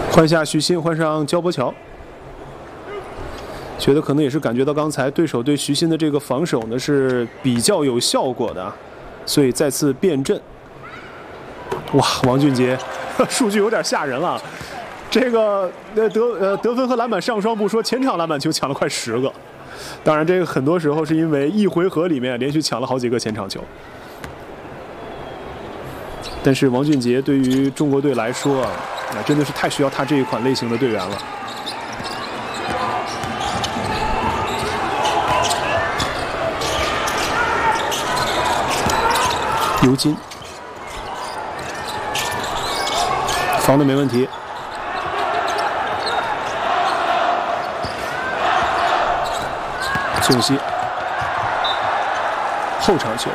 换下徐新，换上焦博乔。觉得可能也是感觉到刚才对手对徐新的这个防守呢是比较有效果的，所以再次变阵。哇，王俊杰，数据有点吓人了。这个得分和篮板上双不说，前场篮板球抢了快10个。当然，这个很多时候是因为一回合里面连续抢了好几个前场球。但是王俊杰对于中国队来说啊，真的是太需要他这一款类型的队员了。尤金防的没问题。崔永熙后场球。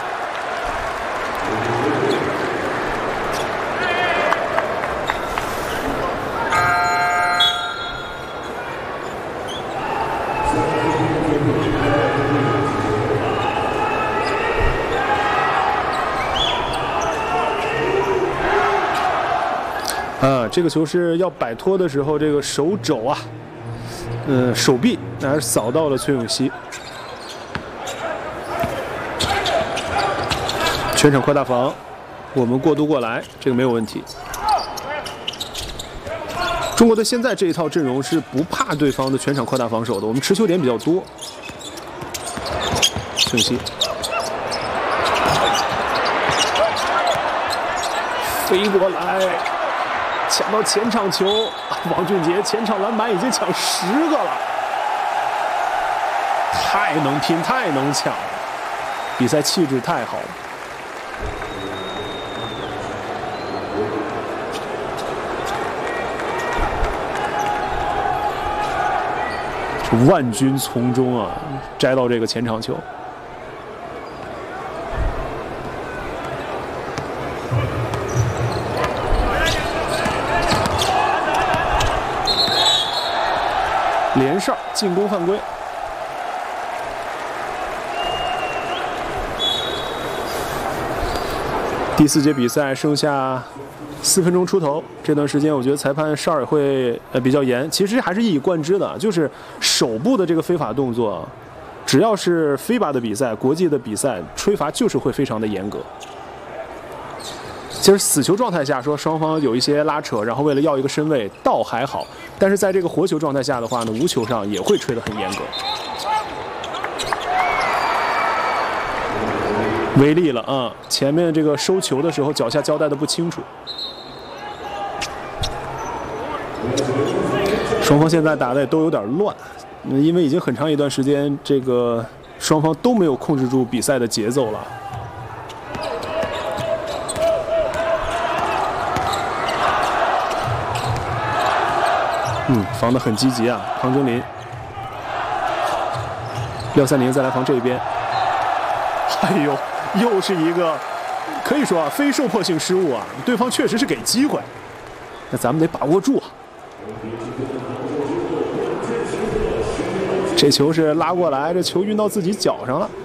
这个球是要摆脱的时候，这个手肘啊，手臂还是扫到了崔永熙。全场扩大防，我们过渡过来，这个没有问题。中国队现在这一套阵容是不怕对方的全场扩大防守的，我们持球点比较多。崔永熙飞过来。抢到前场球，王俊杰前场篮板已经抢10个了，太能拼，太能抢，比赛气质太好了。这万军丛中啊，摘到这个前场球。连哨进攻犯规。第4节比赛剩下4分钟出头，这段时间我觉得裁判哨也会比较严，其实还是一以贯之的，就是手部的这个非法动作，只要是FIBA的比赛、国际的比赛，吹罚就是会非常的严格。其实死球状态下说双方有一些拉扯，然后为了要一个身位倒还好，但是在这个活球状态下的话呢，无球上也会吹得很严格。违例了啊！前面这个收球的时候脚下交代的不清楚。双方现在打的也都有点乱，因为已经很长一段时间这个双方都没有控制住比赛的节奏了。防得很积极啊，庞真林。廖三林再来防这边，哎呦，又是一个可以说啊非受迫性失误啊，对方确实是给机会，那咱们得把握住啊。这球是拉过来，这球运到自己脚上了。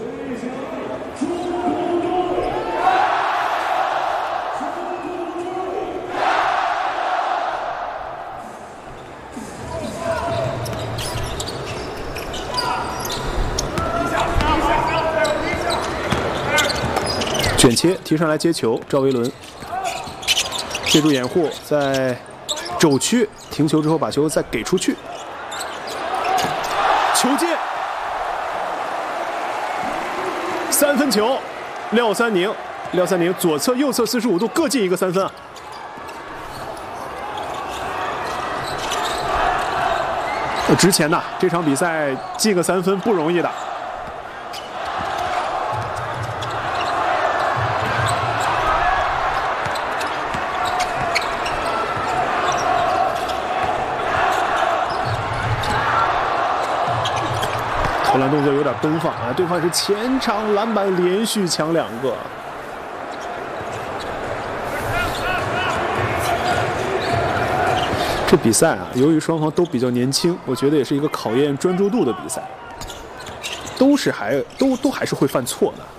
卷切提上来接球，赵维伦借助掩护，在肘区停球之后把球再给出去，球进，3分球，廖三宁左侧右侧45度各进一个3分啊！值钱呐，这场比赛进个3分不容易的。投篮动作有点奔放啊！对方是前场篮板连续抢2个。这比赛啊，由于双方都比较年轻，我觉得也是一个考验专注度的比赛，都还是会犯错的。